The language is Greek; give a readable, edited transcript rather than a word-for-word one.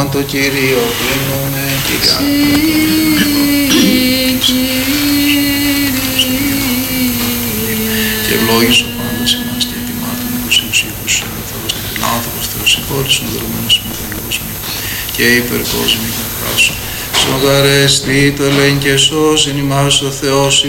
το Κύριο κλείνουμε και ευλόγησε ο πάντας εμάς και ετοιμάτων εκουσίους ήχους Θεός και φιλάνθρωπος Θεός συγχώρησον δεδομένος συμμεταγγλώσμη και υπερκόσμη καθράσου. Σογαρέστη το ελέγχει και σώζειν ημάς ο Θεός